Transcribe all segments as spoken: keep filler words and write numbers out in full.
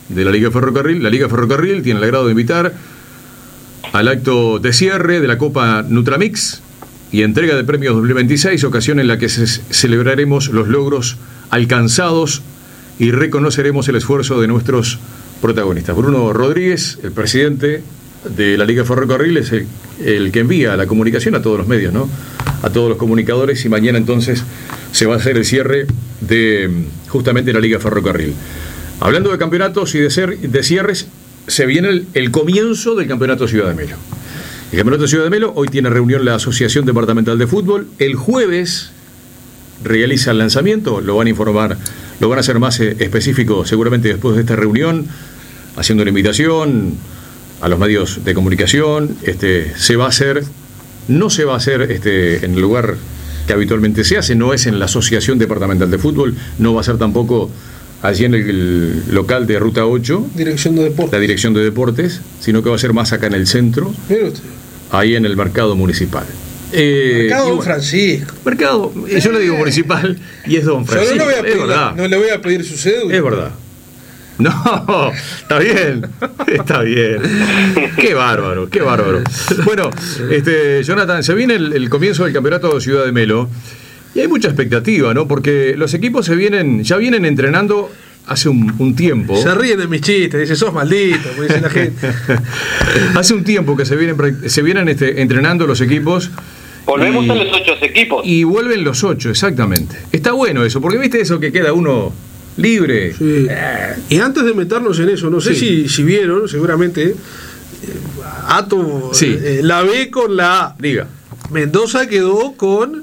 de la Liga Ferrocarril. La Liga Ferrocarril tiene el agrado de invitar al acto de cierre de la Copa Nutramix y entrega de premios dos mil veintiséis, ocasión en la que se celebraremos los logros alcanzados y reconoceremos el esfuerzo de nuestros protagonistas. Bruno Rodríguez, el presidente de la Liga Ferrocarril, es el, el que envía la comunicación a todos los medios, ¿no? A todos los comunicadores, y mañana entonces se va a hacer el cierre de justamente la Liga Ferrocarril. Hablando de campeonatos y de, ser, de cierres, se viene el, el comienzo del Campeonato Ciudad de Melo. El Campeonato Ciudad de Melo hoy tiene reunión la Asociación Departamental de Fútbol. El jueves realiza el lanzamiento, lo van a informar, lo van a hacer más eh, específico seguramente después de esta reunión, haciendo una invitación a los medios de comunicación. Este, se va a hacer, no se va a hacer este, en el lugar que habitualmente se hace, no es en la Asociación Departamental de Fútbol, no va a ser tampoco allí en el local de Ruta ocho, Dirección de Deportes. La Dirección de Deportes, sino que va a ser más acá en el centro, ahí en el mercado municipal. Eh, mercado Don bueno, Francisco. Mercado, eh, yo le digo municipal y es Don Francisco. Yo no, le voy a pedir, es verdad. no le voy a pedir su cédula. Es verdad. No, está bien, está bien. Qué bárbaro, qué bárbaro. Bueno, este, Jonathan, se viene el, el comienzo del Campeonato de Ciudad de Melo y hay mucha expectativa, ¿no? Porque los equipos se vienen, ya vienen entrenando hace un, un tiempo. Se ríen de mis chistes, dice, sos maldito, como dice la gente. Hace un tiempo que se vienen, se vienen este, entrenando los equipos. Volvemos y, a los ocho equipos. Y vuelven los ocho, exactamente. Está bueno eso, porque viste eso que queda uno libre. Sí. Eh. Y antes de meternos en eso, no sé sí. si, si vieron, seguramente, eh, Ato sí. eh, la B con la A. Diga. Mendoza quedó con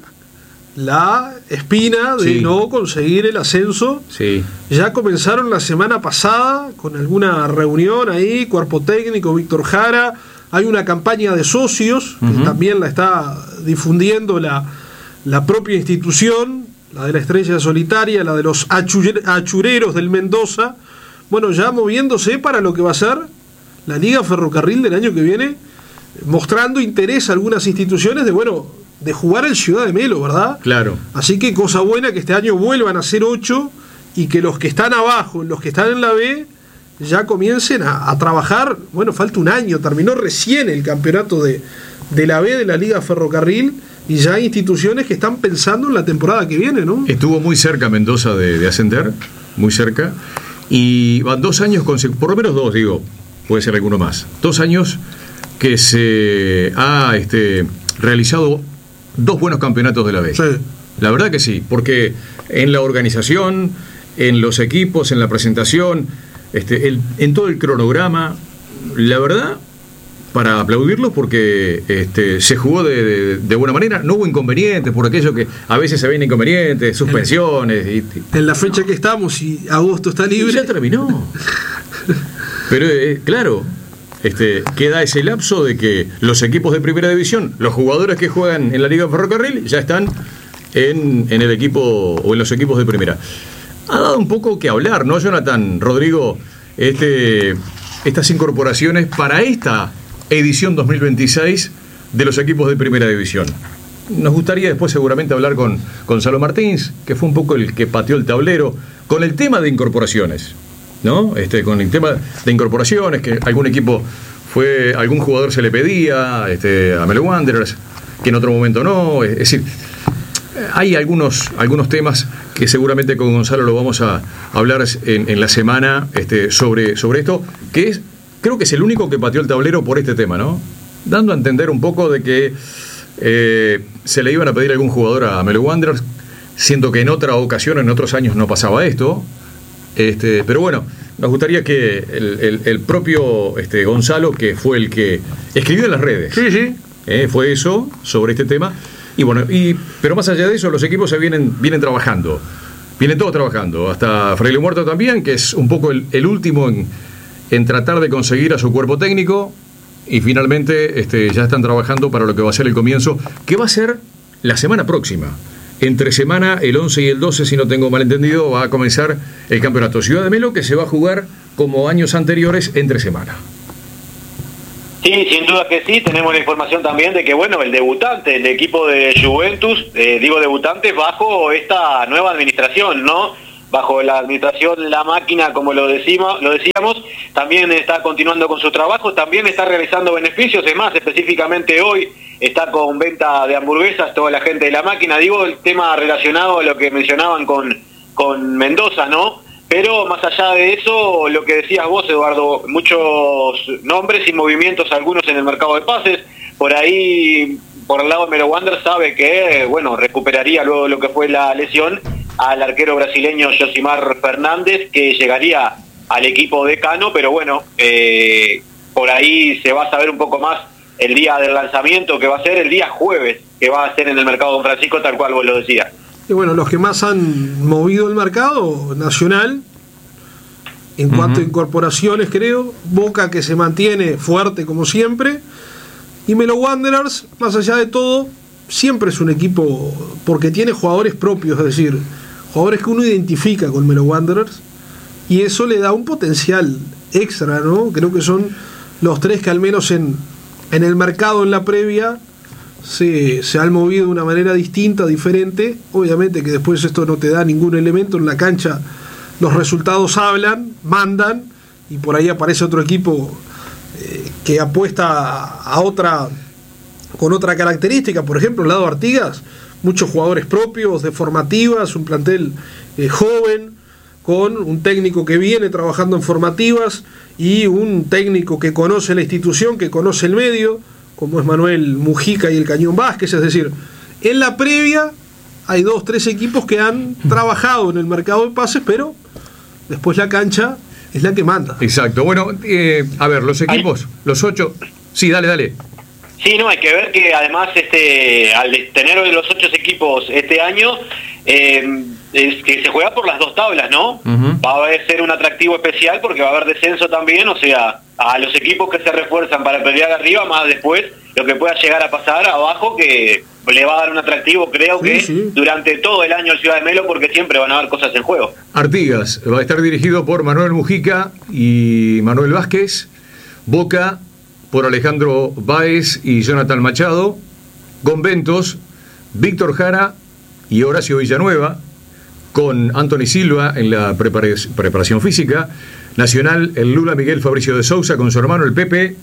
la espina de sí. no conseguir el ascenso. Sí. Ya comenzaron la semana pasada con alguna reunión ahí, cuerpo técnico, Víctor Jara. Hay una campaña de socios, uh-huh. que también la está difundiendo la, la propia institución, la de la Estrella Solitaria, la de los achureros del Mendoza. Bueno, ya moviéndose para lo que va a ser la Liga Ferrocarril del año que viene, mostrando interés a algunas instituciones de, bueno, de jugar en Ciudad de Melo, ¿verdad? Claro. Así que cosa buena que este año vuelvan a ser ocho y que los que están abajo, los que están en la B, ya comiencen a, a trabajar. Bueno, falta un año, terminó recién el campeonato de, de la B de la Liga Ferrocarril y ya hay instituciones que están pensando en la temporada que viene, ¿no? Estuvo muy cerca Mendoza de, de ascender, muy cerca, y van dos años, por lo menos dos, digo, puede ser alguno más, dos años que se ha este, realizado dos buenos campeonatos de la B. Sí. La verdad que sí, porque en la organización, en los equipos, en la presentación, este, el, en todo el cronograma, la verdad, para aplaudirlos porque este, se jugó de, de, de buena manera, no hubo inconvenientes, por aquello que a veces se ven inconvenientes, suspensiones. En, y, en la fecha que estamos, y agosto está libre. Ya terminó. Pero eh, claro, este, queda ese lapso de que los equipos de primera división, los jugadores que juegan en la Liga Ferrocarril, ya están en, en el equipo o en los equipos de primera. Ha dado un poco que hablar, ¿no, Jonathan, Rodrigo? Este, estas incorporaciones para esta edición dos mil veintiséis de los equipos de primera división. Nos gustaría después seguramente hablar con Gonzalo Martins, que fue un poco el que pateó el tablero con el tema de incorporaciones, ¿no? Este, con el tema de incorporaciones, que algún equipo fue, algún jugador se le pedía, este, a Melo Wanderers, que en otro momento no. Es decir, hay algunos, algunos temas que seguramente con Gonzalo lo vamos a hablar en, en la semana este, sobre, sobre esto, que es, creo que es el único que pateó el tablero por este tema, ¿no? Dando a entender un poco de que eh, se le iban a pedir algún jugador a Melo Wanderers, siendo que en otra ocasión, en otros años no pasaba esto. Este, pero bueno, nos gustaría que el, el, el propio este, Gonzalo, que fue el que escribió en las redes, sí, sí. Eh, fue eso, sobre este tema. Y bueno, y, pero más allá de eso, los equipos se vienen, vienen trabajando, vienen todos trabajando, hasta Fraile Muerto también, que es un poco el, el último en, en tratar de conseguir a su cuerpo técnico, y finalmente este, ya están trabajando para lo que va a ser el comienzo, que va a ser la semana próxima. Entre semana, el once y el doce, si no tengo mal entendido, va a comenzar el campeonato Ciudad de Melo, que se va a jugar como años anteriores entre semana. Sí, sin duda que sí. Tenemos la información también de que, bueno, el debutante, el equipo de Juventus, eh, digo debutante bajo esta nueva administración, ¿no? bajo la administración La Máquina, como lo decimos, lo decíamos, también está continuando con su trabajo, también está realizando beneficios, es más, específicamente hoy está con venta de hamburguesas toda la gente de La Máquina, digo el tema relacionado a lo que mencionaban con, con Mendoza, ¿no? Pero más allá de eso, lo que decías vos, Eduardo, muchos nombres y movimientos, algunos en el mercado de pases, por ahí, por el lado de Melo Wanderers sabe que, bueno, recuperaría luego lo que fue la lesión al arquero brasileño Josimar Fernández, que llegaría al equipo de Cano, pero bueno, eh, por ahí se va a saber un poco más el día del lanzamiento, que va a ser el día jueves, que va a ser en el mercado Don Francisco, tal cual vos lo decías. Y bueno, los que más han movido el mercado nacional, en uh-huh. cuanto a incorporaciones, creo, Boca, que se mantiene fuerte como siempre, y Melo Wanderers, más allá de todo, siempre es un equipo, porque tiene jugadores propios, es decir, jugadores que uno identifica con Melo Wanderers, y eso le da un potencial extra, ¿no? Creo que son los tres que al menos en, en el mercado, en la previa, se, se han movido de una manera distinta, diferente. Obviamente que después esto no te da ningún elemento en la cancha, los resultados hablan, mandan, y por ahí aparece otro equipo eh, que apuesta a, a otra, con otra característica. Por ejemplo, el lado de Artigas, muchos jugadores propios, de formativas, un plantel eh, joven, con un técnico que viene trabajando en formativas y un técnico que conoce la institución, que conoce el medio, como es Manuel Mujica y el Cañón Vázquez. Es decir, en la previa hay dos, tres equipos que han trabajado en el mercado de pases, pero después la cancha es la que manda. Exacto. Bueno, eh, a ver, los equipos, los ocho... Sí, dale, dale. Sí, no, hay que ver que además este al tener los ocho equipos este año, eh, es que se juega por las dos tablas, ¿no? Uh-huh. Va a ser un atractivo especial porque va a haber descenso también, o sea, a los equipos que se refuerzan para pelear arriba, más después lo que pueda llegar a pasar abajo, que le va a dar un atractivo, creo sí, que sí. durante todo el año al Ciudad de Melo, porque siempre van a haber cosas en juego. Artigas va a estar dirigido por Manuel Mujica y Manuel Vázquez. Boca por Alejandro Báez y Jonathan Machado. Conventos, Víctor Jara y Horacio Villanueva, con Anthony Silva en la prepara- preparación física. Nacional, el Lula Miguel Fabricio de Sousa con su hermano el Pepe,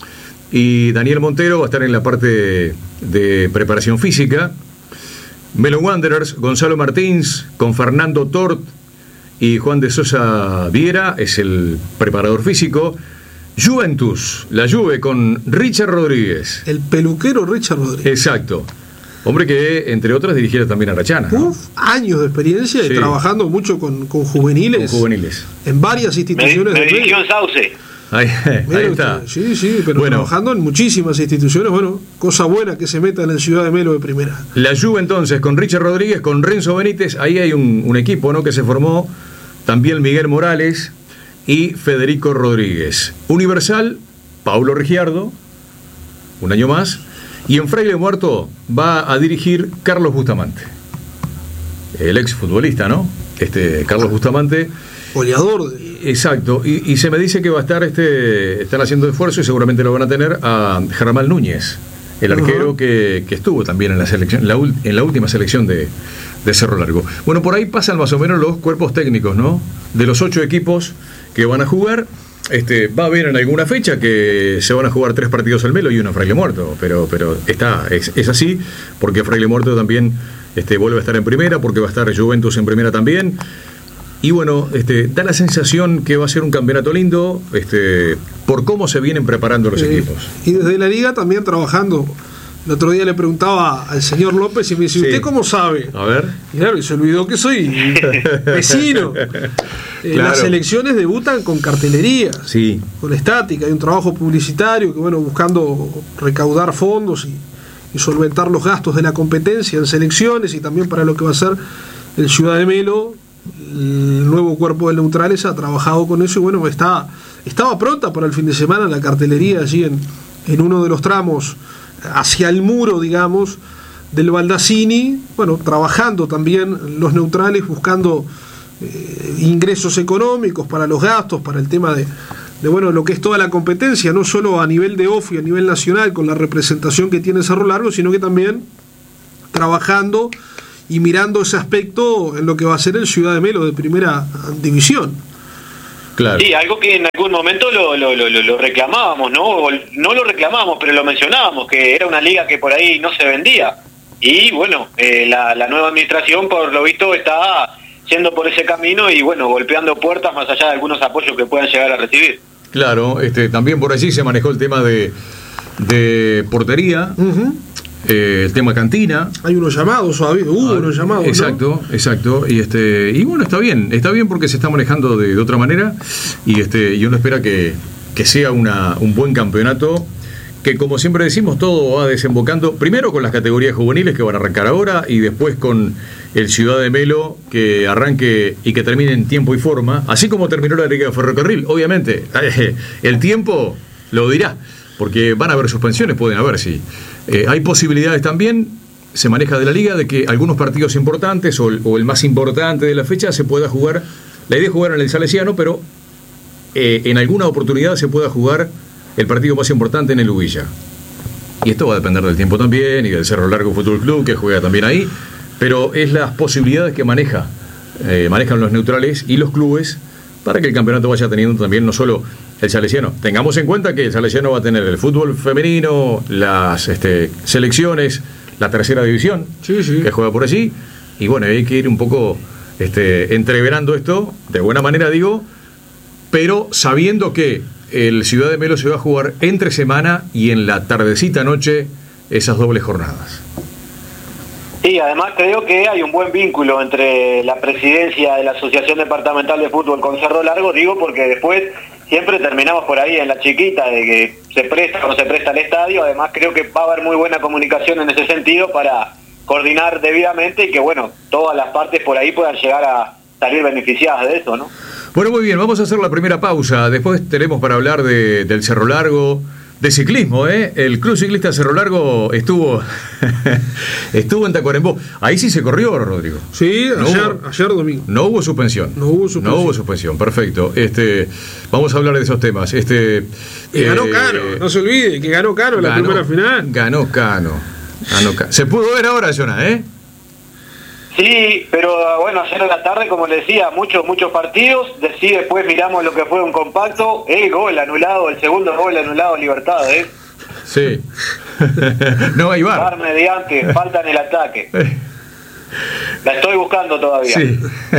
y Daniel Montero va a estar en la parte de preparación física. Melo Wanderers, Gonzalo Martins con Fernando Tort y Juan de Sosa Viera es el preparador físico. Juventus, la Juve con Richard Rodríguez. El peluquero Richard Rodríguez. Exacto. Hombre que, entre otras, dirigiera también a Rachana, ¿no? Uf, años de experiencia sí. y trabajando mucho con, con juveniles. Con juveniles. En varias instituciones. Me, me dirigió en Sauce. Ahí, ahí está. Usted, sí, sí, pero bueno, trabajando en muchísimas instituciones. Bueno, cosa buena que se meta en el Ciudad de Melo de primera. La Juve entonces, con Richard Rodríguez, con Renzo Benítez, ahí hay un, un equipo, ¿no?, que se formó. También Miguel Morales y Federico Rodríguez. Universal, Paulo Rigiardo, un año más. Y en Fraile Muerto va a dirigir Carlos Bustamante, el ex futbolista, ¿no? Este Carlos Bustamante, goleador de... Exacto, y, y se me dice que va a estar, este están haciendo esfuerzo y seguramente lo van a tener a Germán Núñez, el arquero uh-huh. que, que estuvo también en la selección, la, en la última selección de, de Cerro Largo. Bueno, por ahí pasan más o menos los cuerpos técnicos, ¿no?, de los ocho equipos que van a jugar. Este, va a haber en alguna fecha que se van a jugar tres partidos al Melo y uno en Fraile Muerto, pero, pero está, es, es así, porque Fraile Muerto también este, vuelve a estar en primera, porque va a estar Juventus en primera también. Y bueno, este, da la sensación que va a ser un campeonato lindo, este, por cómo se vienen preparando los eh, equipos. Y desde la liga también trabajando. El otro día le preguntaba al señor López y me dice, sí. ¿usted cómo sabe? A ver. Y claro, y se olvidó que soy vecino. eh, claro. Las selecciones debutan con cartelería, sí. con estática, hay un trabajo publicitario que, bueno, buscando recaudar fondos y, y solventar los gastos de la competencia en selecciones, y también para lo que va a ser el Ciudad de Melo. El nuevo cuerpo de neutrales ha trabajado con eso y bueno, está, estaba pronta para el fin de semana la cartelería allí en, en uno de los tramos hacia el muro, digamos, del Baldassini, bueno, trabajando también los neutrales, buscando eh, ingresos económicos para los gastos, para el tema de, de, bueno, lo que es toda la competencia, no solo a nivel de O F I, a nivel nacional, con la representación que tiene Cerro Largo, sino que también trabajando y mirando ese aspecto en lo que va a ser el Ciudad de Melo de primera división. Claro. Sí, algo que en algún momento lo, lo, lo, lo reclamábamos, ¿no? No lo reclamábamos, pero lo mencionábamos, que era una liga que por ahí no se vendía. Y bueno, eh, la, la nueva administración, por lo visto, está yendo por ese camino y bueno, golpeando puertas más allá de algunos apoyos que puedan llegar a recibir. Claro, este, también por allí se manejó el tema de, de portería, uh-huh. eh, el tema cantina. Hay unos llamados, hubo uh, unos llamados. Exacto, ¿no? exacto. Y este, y bueno, está bien, está bien porque se está manejando de, de otra manera y este, y uno espera que, que sea una, un buen campeonato. Que como siempre decimos, todo va desembocando primero con las categorías juveniles que van a arrancar ahora y después con el Ciudad de Melo que arranque y que termine en tiempo y forma, así como terminó la Liga de Ferrocarril. Obviamente, el tiempo lo dirá, porque van a haber suspensiones, pueden haber, sí. Eh, hay posibilidades también, se maneja de la Liga, de que algunos partidos importantes o el, o el más importante de la fecha se pueda jugar, la idea es jugar en el Salesiano, pero eh, en alguna oportunidad se pueda jugar el partido más importante en el Ubilla. Y esto va a depender del tiempo también y del Cerro Largo Fútbol Club, que juega también ahí, pero es las posibilidades que maneja eh, manejan los neutrales y los clubes para que el campeonato vaya teniendo también no solo el Salesiano. Tengamos en cuenta que el Salesiano va a tener el fútbol femenino, las este, selecciones, la tercera división, sí, sí. que juega por allí, y bueno, hay que ir un poco este, entreverando esto, de buena manera digo, pero sabiendo que el Ciudad de Melo se va a jugar entre semana y en la tardecita noche esas dobles jornadas. Sí, además creo que hay un buen vínculo entre la presidencia de la Asociación Departamental de Fútbol con Cerro Largo, digo porque después siempre terminamos por ahí en la chiquita de que se presta o no se presta el estadio. Además creo que va a haber muy buena comunicación en ese sentido para coordinar debidamente y que bueno, todas las partes por ahí puedan llegar a salir beneficiadas de eso, ¿no? Bueno, muy bien, vamos a hacer la primera pausa. Después tenemos para hablar de, del Cerro Largo, de ciclismo, ¿eh? El Club Ciclista Cerro Largo estuvo estuvo en Tacuarembó. Ahí sí se corrió, Rodrigo. Sí, no ayer, hubo, ayer domingo. No hubo suspensión. No hubo suspensión. No hubo suspensión, perfecto. Este, vamos a hablar de esos temas. Este, y ganó eh, Cano, no se olvide que ganó Cano en la primera final. Ganó Cano. Ganó Cano. Se pudo ver ahora, Jonah, ¿eh? Sí, pero bueno, ayer a la tarde, como le decía, muchos, muchos partidos. Sí, después miramos lo que fue un compacto. El gol anulado, el segundo gol anulado, Libertad, ¿eh? Sí. No hay bar. Bar mediante, falta en el ataque. La estoy buscando todavía. Sí.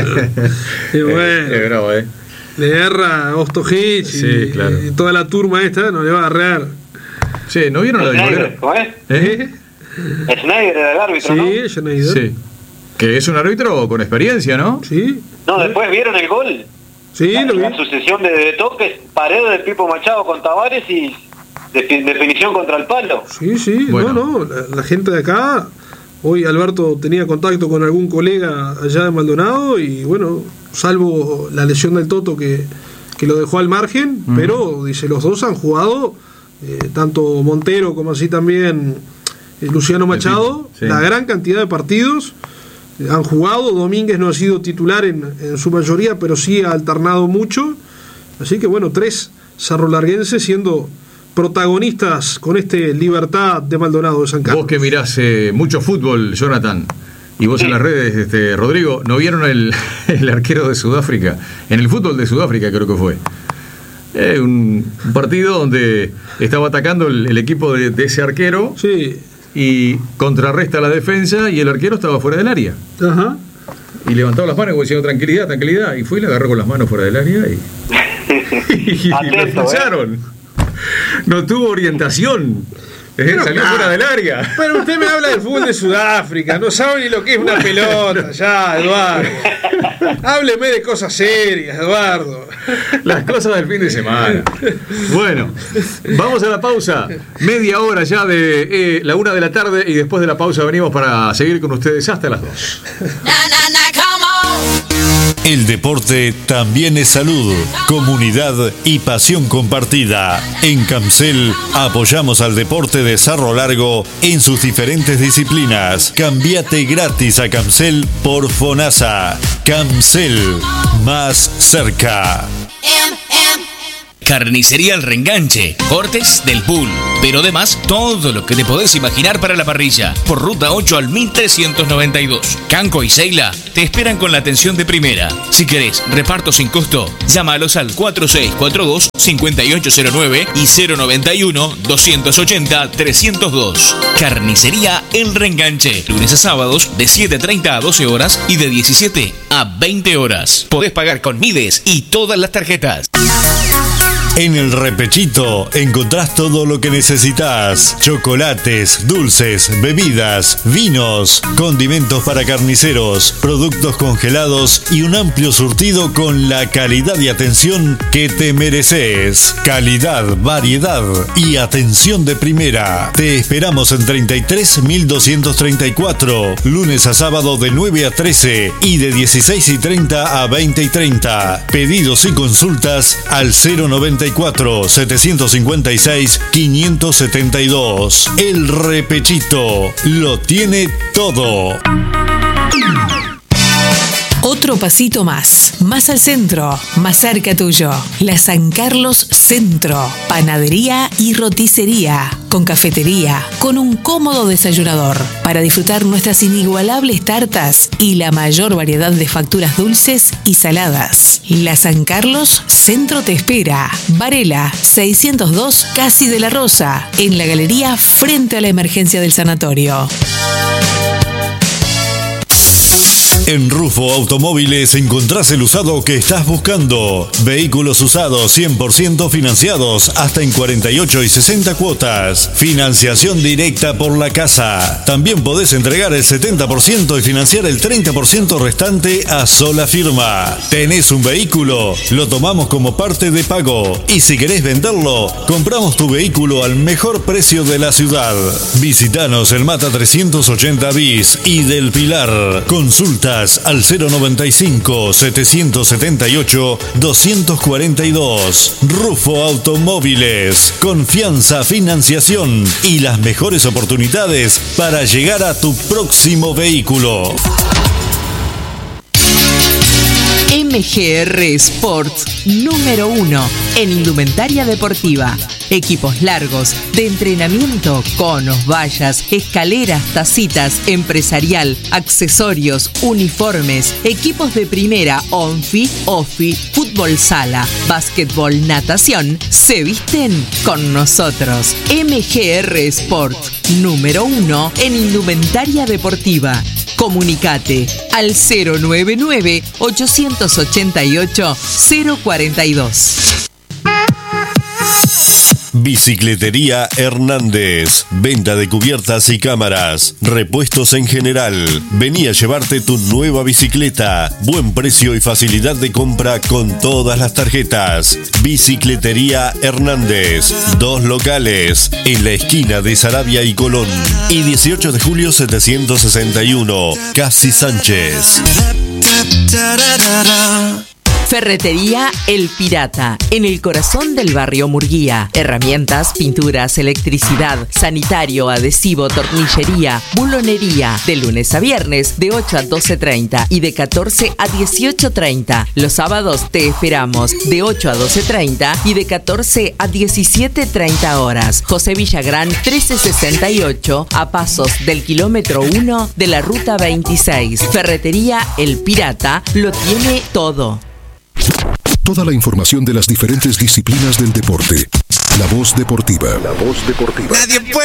Y bueno, es bravo, ¿eh? Le erra a Ostojic sí, y, claro. y toda la turma esta no le va a arrear. Sí, ¿no vieron la Schneider, ¿cómo es? ¿Eh? Schneider era el árbitro, sí, ¿no? Schneider. Sí. Que es un árbitro con experiencia, ¿no? Sí. No, después vieron el gol. Sí, la, lo vi. La sucesión de, de toques, pared del Pipo Machado con Tavares y de, definición contra el palo. Sí, sí, bueno. no, no. La, la gente de acá, hoy Alberto tenía contacto con algún colega allá de Maldonado y bueno, salvo la lesión del Toto que, que lo dejó al margen, uh-huh. pero dice, los dos han jugado, eh, tanto Montero como así también eh, Luciano Machado, sí. la gran cantidad de partidos. Han jugado, Domínguez no ha sido titular en, en su mayoría, pero sí ha alternado mucho. Así que bueno, tres cerrolarguenses siendo protagonistas con este Libertad de Maldonado de San Carlos. Vos que mirás eh, mucho fútbol, Jonathan, y vos sí. en las redes, este, Rodrigo, ¿no vieron el, el arquero de Sudáfrica? En el fútbol de Sudáfrica creo que fue. Eh, un, un partido donde estaba atacando el, el equipo de, de ese arquero. Sí. Y contrarresta la defensa y el arquero estaba fuera del área. Ajá. Y levantaba las manos y diciendo tranquilidad, tranquilidad. Y fue y le agarró con las manos fuera del área y, y, Atento, y lo expulsaron. ¿eh? No tuvo orientación. Pero, salió ah, fuera del área. Pero usted me habla del fútbol de Sudáfrica, no sabe ni lo que es una pelota, ya, Eduardo. Hábleme de cosas serias, Eduardo. Las cosas del fin de semana. Bueno, vamos a la pausa. Media hora ya de eh, la una de la tarde y después de la pausa venimos para seguir con ustedes hasta las dos. El deporte también es salud, comunidad y pasión compartida. En Camcel apoyamos al deporte de Cerro Largo en sus diferentes disciplinas. Cambiate gratis a Camcel por FONASA. Camcel, más cerca. Carnicería El Reenganche, cortes del pool, pero además todo lo que te podés imaginar para la parrilla. Por Ruta ocho al mil trescientos noventa y dos. Canco y Seila te esperan con la atención de primera. Si querés reparto sin costo, llámalos al cuatro seis cuatro dos, cinco ocho cero nueve y cero noventa y uno, doscientos ochenta, trescientos dos. Carnicería El Reenganche, lunes a sábados de siete treinta a doce horas y de diecisiete a veinte horas. Podés pagar con Mides y todas las tarjetas. En el Repechito encontrás todo lo que necesitas: chocolates, dulces, bebidas, vinos, condimentos para carniceros, productos congelados y un amplio surtido con la calidad y atención que te mereces. Calidad, variedad y atención de primera. Te esperamos en treinta y tres mil doscientos treinta y cuatro, lunes a sábado de nueve a trece y de dieciséis y treinta a veinte y treinta. Pedidos y consultas al cero noventa y cuatro, setecientos cincuenta y seis, quinientos setenta y dos. El Repechito lo tiene todo. Otro pasito más, más al centro, más cerca tuyo. La San Carlos Centro, panadería y roticería, con cafetería, con un cómodo desayunador, para disfrutar nuestras inigualables tartas y la mayor variedad de facturas dulces y saladas. La San Carlos Centro te espera. Varela seiscientos dos, Casi de la Rosa, en la galería frente a la emergencia del sanatorio. En Rufo Automóviles encontrás el usado que estás buscando. Vehículos usados cien por ciento financiados hasta en cuarenta y ocho y sesenta cuotas. Financiación directa por la casa. También podés entregar el setenta por ciento y financiar el treinta por ciento restante a sola firma. ¿Tenés un vehículo? Lo tomamos como parte de pago. Y si querés venderlo, compramos tu vehículo al mejor precio de la ciudad. Visitanos en Mata trescientos ochenta bis y del Pilar. Consulta al cero noventa y cinco, setecientos setenta y ocho, doscientos cuarenta y dos. Rufo Automóviles. Confianza, financiación y las mejores oportunidades para llegar a tu próximo vehículo. M G R Sports, número uno en indumentaria deportiva. Equipos largos, de entrenamiento, conos, vallas, escaleras, tacitas, empresarial, accesorios, uniformes, equipos de primera, onfi, ofi, fútbol sala, básquetbol, natación, se visten con nosotros. M G R Sports, número uno en indumentaria deportiva. Comunicate al cero noventa y nueve, ochocientos ochenta y ocho, cero cuarenta y dos. Bicicletería Hernández. Venta de cubiertas y cámaras. Repuestos en general. Vení a llevarte tu nueva bicicleta. Buen precio y facilidad de compra con todas las tarjetas. Bicicletería Hernández. Dos locales. En la esquina de Saravia y Colón. Y dieciocho de julio setecientos sesenta y uno. Casi Sánchez. Ferretería El Pirata, en el corazón del barrio Murguía. Herramientas, pinturas, electricidad, sanitario, adhesivo, tornillería, bulonería. De lunes a viernes, de ocho a doce treinta y de catorce a dieciocho treinta. Los sábados te esperamos, de ocho a doce treinta y de catorce a diecisiete treinta horas. José Villagrán, trece sesenta y ocho, a pasos del kilómetro uno de la ruta veintiséis. Ferretería El Pirata lo tiene todo. Toda la información de las diferentes disciplinas del deporte. La Voz Deportiva. La Voz Deportiva. Nadie puede